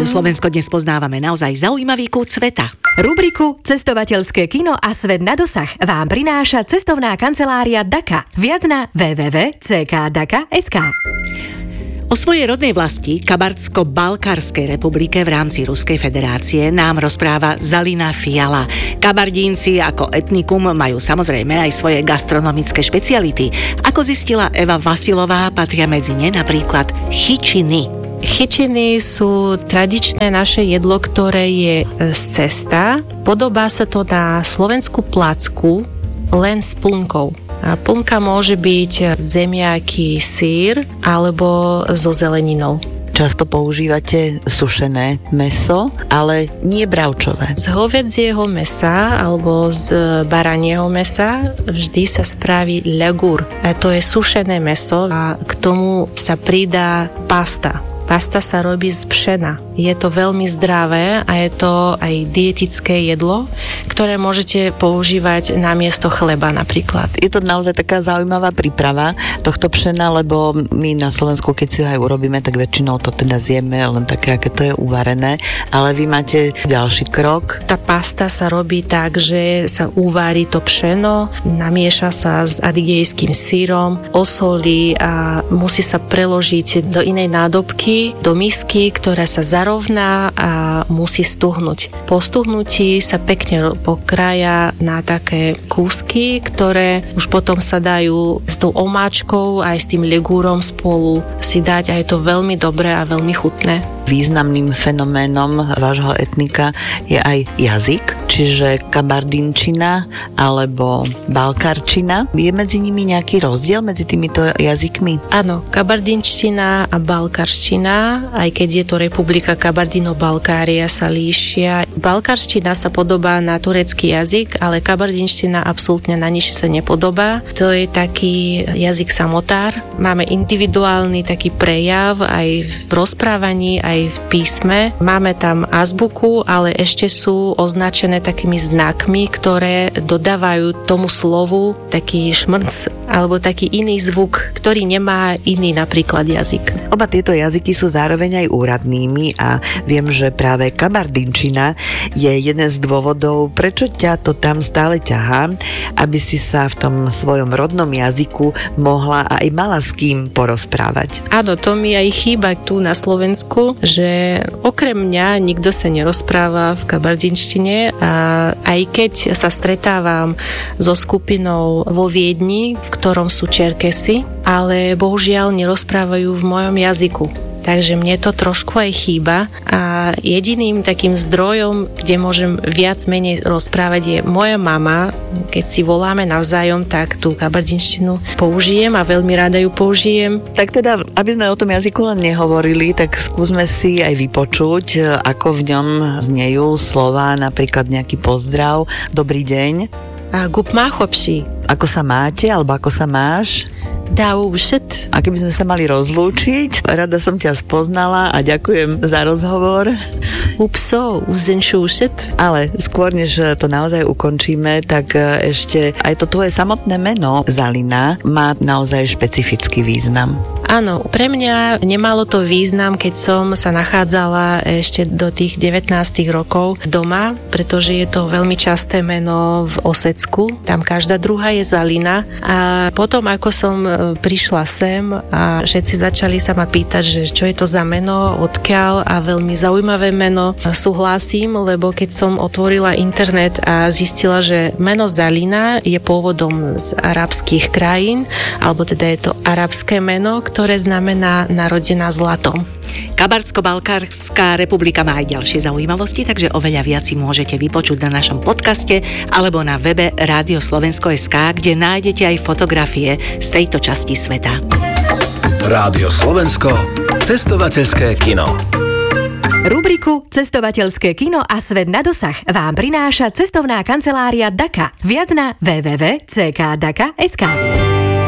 Slovensko dnes poznávame naozaj zaujímavý kút sveta. Rubriku Cestovateľské kino a svet na dosah vám prináša cestovná kancelária Daka. Viac na www.ckdaka.sk. O svojej rodnej vlasti, Kabardsko-Balkarskej republike v rámci Ruskej federácie, nám rozpráva Zalina Fiala. Kabardínci ako etnikum majú samozrejme aj svoje gastronomické špeciality. Ako zistila Eva Vasilová, patria medzi ne napríklad chyčiny. Chyčiny sú tradičné naše jedlo, ktoré je z cesta. Podobá sa to na slovenskú placku, len s plnkou. A plnka môže byť zemiaky, syr alebo so zeleninou. Často používate sušené mäso, ale nie bravčové. Z hovädzieho mäsa alebo z baranieho mäsa vždy sa spraví legur. A to je sušené mäso a k tomu sa pridá pasta. Pasta sa robí z pšena. Je to veľmi zdravé a je to aj dietické jedlo, ktoré môžete používať namiesto chleba napríklad. Je to naozaj taká zaujímavá príprava tohto pšena, lebo my na Slovensku, keď si ho aj urobíme, tak väčšinou to teda zjeme len také, aké to je uvarené. Ale vy máte ďalší krok. Tá pasta sa robí tak, že sa uvarí to pšeno, namieša sa s adigejským syrom, osolí a musí sa preložiť do inej nádobky, do misky, ktorá sa zarovná a musí stuhnúť. Po stuhnutí sa pekne pokrája na také kúsky, ktoré už potom sa dajú s tou omáčkou aj s tým legúrom spolu si dať a je to veľmi dobré a veľmi chutné. Významným fenoménom vášho etnika je aj jazyk, čiže kabardinčina alebo balkarčina. Je medzi nimi nejaký rozdiel medzi týmito jazykmi? Áno, kabardinčtina a balkarština, aj keď je to republika Kabardino-Balkária, sa líšia. Balkarština sa podobá na turecký jazyk, ale kabardinština absolútne na nič sa nepodobá. To je taký jazyk samotár. Máme individuálny taký prejav aj v rozprávaní, aj v písme. Máme tam azbuku, ale ešte sú označené takými znakmi, ktoré dodávajú tomu slovu taký šmrnc alebo taký iný zvuk, ktorý nemá iný napríklad jazyk. Oba tieto jazyky sú zároveň aj úradnými a viem, že práve kabardinčina je jeden z dôvodov, prečo ťa to tam stále ťahá, aby si sa v tom svojom rodnom jazyku mohla a aj mala s kým porozprávať. Áno, to mi aj chýba tu na Slovensku, že okrem mňa nikto sa nerozpráva v kabardinštine a aj keď sa stretávam so skupinou vo Viedni, v ktorom sú Čerkesy, ale bohužiaľ nerozprávajú v mojom jazyku. Takže mne to trošku aj chýba a jediným takým zdrojom, kde môžem viac menej rozprávať, je moja mama. Keď si voláme navzájom, tak tú kabardinštinu použijem a veľmi rada ju použijem. Tak teda, aby sme o tom jazyku len nehovorili, tak skúsme si aj vypočuť, ako v ňom znejú slová, napríklad nejaký pozdrav, dobrý deň. A gup má chopší. Ako sa máte, alebo ako sa máš? Dávu všet. A keby sme sa mali rozlúčiť, rada som ťa spoznala a ďakujem za rozhovor. Upso, uzenšu všet. Ale skôr, než to naozaj ukončíme, tak ešte aj to tvoje samotné meno, Zalina, má naozaj špecifický význam. Áno, pre mňa nemalo to význam, keď som sa nachádzala ešte do tých 19 rokov doma, pretože je to veľmi časté meno v Osecku. Tam každá druhá je Zalina. A potom, ako som prišla sem a všetci začali sa ma pýtať, že čo je to za meno, odkiaľ, a veľmi zaujímavé meno. Súhlasím, lebo keď som otvorila internet a zistila, že meno Zalina je pôvodom z arabských krajín, alebo teda je to arabské meno, ktoré znamená narodená zlatom. Kabardsko-Balkárska republika má aj ďalšie zaujímavosti, takže oveľa viac si môžete vypočuť na našom podcaste alebo na webe Rádio Slovensko.sk, kde nájdete aj fotografie z tejto časti sveta. Rádio Slovensko, cestovateľské kino. Rubriku Cestovateľské kino a svet na dosah vám prináša cestovná kancelária Daka. Viac na www.ckdaka.sk.